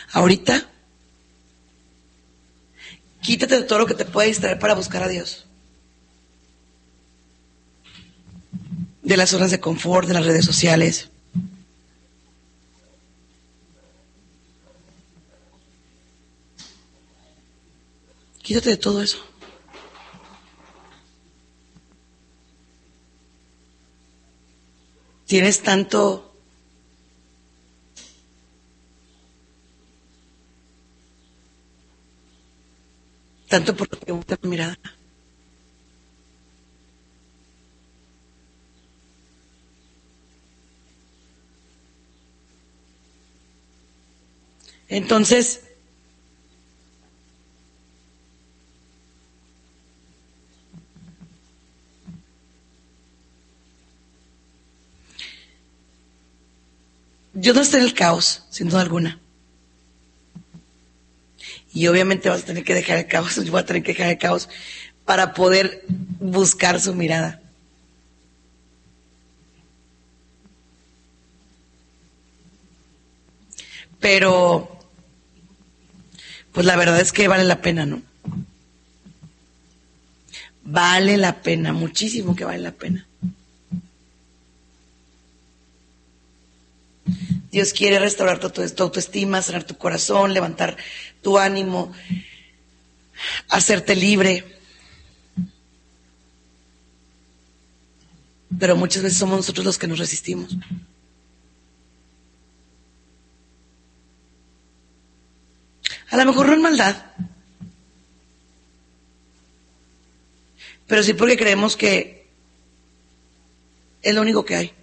ahorita, quítate de todo lo que te puede distraer para buscar a Dios. De las zonas de confort, de las redes sociales. Quítate de todo eso. Tienes tanto por lo que gusta tu mirada. Entonces, Dios no está en el caos, sin duda alguna. Y obviamente vas a tener que dejar el caos, yo voy a tener que dejar el caos para poder buscar su mirada. Pero, pues la verdad es que vale la pena, ¿no? Vale la pena, muchísimo que vale la pena. Dios quiere restaurar tu autoestima, sanar tu corazón, levantar tu ánimo, hacerte libre. Pero muchas veces somos nosotros los que nos resistimos. A lo mejor no en maldad, pero sí porque creemos que es lo único que hay.